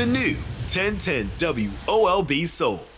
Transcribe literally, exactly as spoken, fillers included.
the new ten ten W O L B Soul.